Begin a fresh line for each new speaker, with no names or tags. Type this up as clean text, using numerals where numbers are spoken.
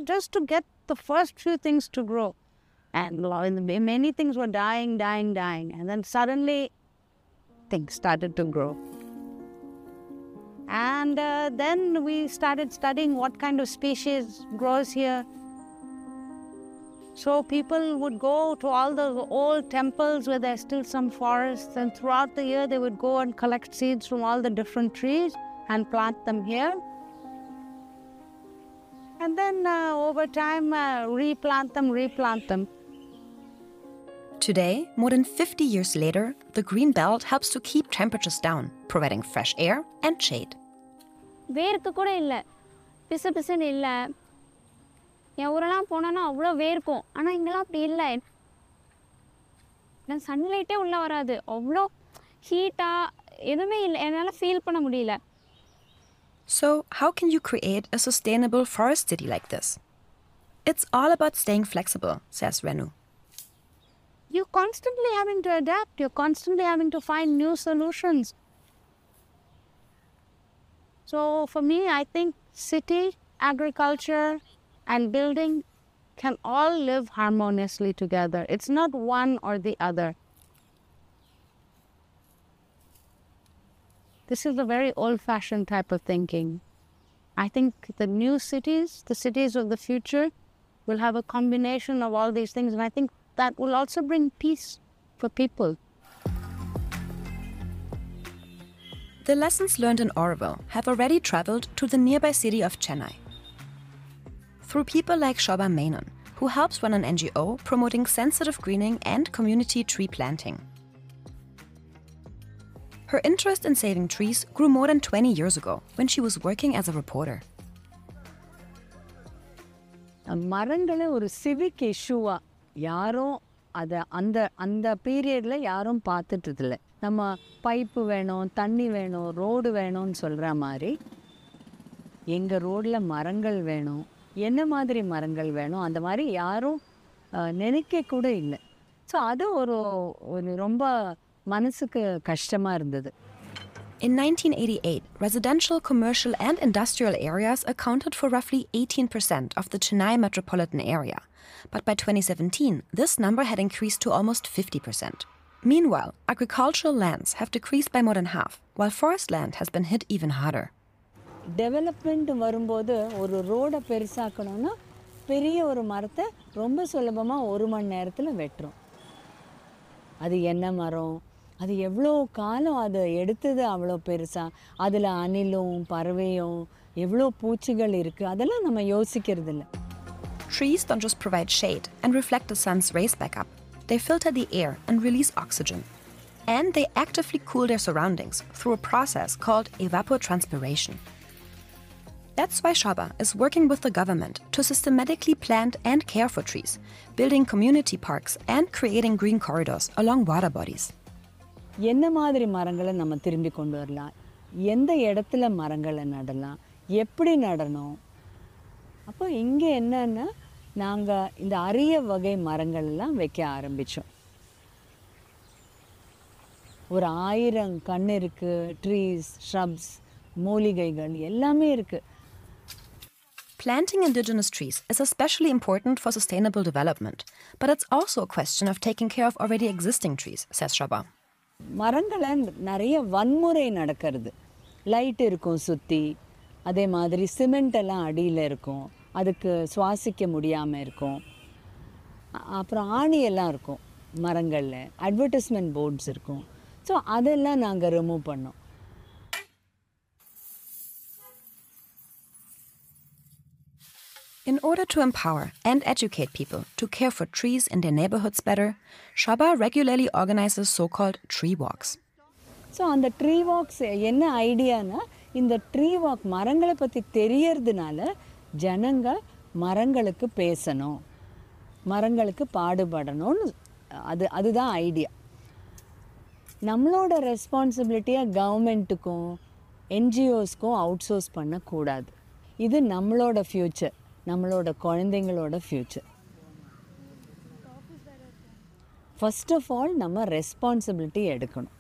just to get the first few things to grow. And many things were dying. And then suddenly, things started to grow. And then we started studying what kind of species grows here. So people would go to all the old temples where there's still some forests, and throughout the year they would go and collect seeds from all the different trees and plant them here. And then over time, replant them.
Today, more than 50 years later, the Green Belt helps to keep temperatures down, providing fresh air and shade.
வேர்க்கு கூட இல்லை, பிசுன்னு இல்லை. என் ஊரெல்லாம் போனோன்னா அவ்வளோ வேர்க்கும். ஆனால் இங்கெல்லாம் அப்படி இல்லை. சன்லைட்டே உள்ளே வராது. அவ்வளோ ஹீட்டாக எதுவுமே இல்லை, என்னால் ஃபீல் பண்ண முடியல.
So, how can you create a sustainable forest city like this? It's all about staying flexible, says Renu.
You're constantly having to adapt. You're constantly having to find new solutions. So for me, I think city, agriculture, and building can all live harmoniously together. It's not one or the other. This is a very old-fashioned type of thinking. I think the new cities, the cities of the future, will have a combination of all these things, and I think that will also bring peace for people.
The lessons learned in Oroville have already traveled to the nearby city of Chennai. Through people like Shobha Menon, who helps run an NGO promoting sensitive greening and community tree planting. Her interest in saving trees grew more than 20 years ago when she was working as a reporter.
மரங்களை ஒரு civic இஷ்யூவா யாரும் அதை அந்த பீரியடில் யாரும் பார்த்துட்டு இல்லை. நம்ம பைப்பு வேணும், தண்ணி வேணும், ரோடு வேணும்னு சொல்கிற மாதிரி எங்கள் ரோடில் மரங்கள் வேணும், என்ன மாதிரி மரங்கள் வேணும், அந்த மாதிரி யாரும் நினைக்க கூட இல்லை. ஸோ அது ஒரு ரொம்ப மனசுக்கு கஷ்டமாக இருந்தது.
In 1988, residential, commercial and industrial areas accounted for roughly 18% of the Chennai metropolitan area. But by 2017, this number had increased to almost 50%. Meanwhile, agricultural lands have decreased by more than half, while forest land has been hit even harder.
Development வரும்போது ஒரு ரோடை பெருசாக்கணும்னா பெரிய ஒரு மரத்தை ரொம்ப சுலபமாக 1 மணி நேரத்தில் வெட்டுறோம். அது என்ன மரம், அது எவ்வளோ காலம் அதை எடுத்தது, அவ்வளோ பெருசாக அதில் அணிலும் பறவையும் எவ்வளோ பூச்சிகள் இருக்குது, அதெல்லாம் நம்ம யோசிக்கிறது இல்லை.
Trees don't just provide shade and reflect the sun's rays back up. They filter the air and release oxygen. And they actively cool their surroundings through a process called evapotranspiration. That's why Shobha is working with the government to systematically plant and care for trees, building community parks and creating green corridors along water bodies.
என்ன மாதிரி மரங்களை நம்ம திரும்பி கொண்டு வரலாம், எந்த இடத்துல மரங்களை நடலாம், எப்படி நடணும். அப்போ இங்கே என்னன்னா நாங்கள் இந்த அரிய வகை மரங்கள்லாம் வைக்க ஆரம்பித்தோம். ஒரு 1000 கன்று இருக்குது, ட்ரீஸ், ஷ்ரப்ஸ், மூலிகைகள் எல்லாமே இருக்குது.
Planting indigenous trees is especially important for sustainable development, but it's also a question of taking care of already existing trees, says Shobha.
மரங்களை நிறைய வன்முறை நடக்கிறது. லைட் இருக்கும் சுற்றி, அதே மாதிரி சிமெண்ட் எல்லாம் அடியில் இருக்கும், அதுக்கு சுவாசிக்க முடியாமல் இருக்கும். அப்புறம் ஆணியெல்லாம் இருக்கும் மரங்களில், அட்வர்டைஸ்மெண்ட் போர்ட்ஸ் இருக்கும். ஸோ அதெல்லாம் நாங்கள் ரிமூவ் பண்ணோம்.
In order to empower and educate people to care for trees in their neighborhoods better, Shobha regularly organizes so-called tree walks.
So அந்த ட்ரீ வாக்ஸ் என்ன ஐடியானா, இந்த ட்ரீ வாக் மரங்களை பற்றி தெரியறதுனால ஜனங்கள் மரங்களுக்கு பேசணும், மரங்களுக்கு பாடுபடணும்னு அதுதான் ஐடியா. நம்மளோட ரெஸ்பான்சிபிலிட்டியாக கவர்மெண்ட்டுக்கும் என்ஜிஓஸ்க்கும் அவுட் சோர்ஸ் பண்ணக்கூடாது. இது நம்மளோட ஃப்யூச்சர், நம்மளோட குழந்தைங்களோட ஃப்யூச்சர். ஃபர்ஸ்ட் ஆஃப் ஆல் நம்ம ரெஸ்பான்சிபிலிட்டி எடுக்கணும்.